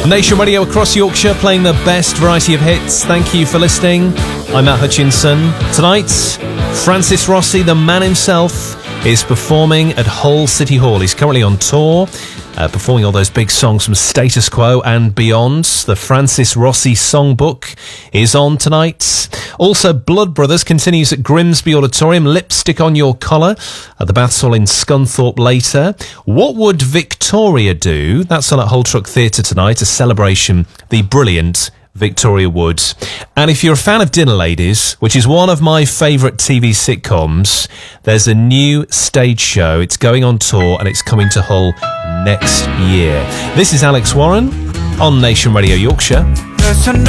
Nation Radio across Yorkshire, playing the best variety of hits. Thank you for listening. I'm Matt Hutchinson. Tonight, Francis Rossi, the man himself, is performing at Hull City Hall. He's currently on tour, performing all those big songs from Status Quo and beyond. The Francis Rossi Songbook is on tonight. Also, Blood Brothers continues at Grimsby Auditorium. Lipstick on Your Collar at the Baths Hall in Scunthorpe later. What Would Victoria Do? That's on at Hull Truck Theatre tonight, a celebration, the brilliant Victoria Wood. And if you're a fan of Dinner Ladies, which is one of my favourite TV sitcoms, there's a new stage show. It's going on tour and it's coming to Hull next year. This is Alex Warren on Nation Radio Yorkshire. There's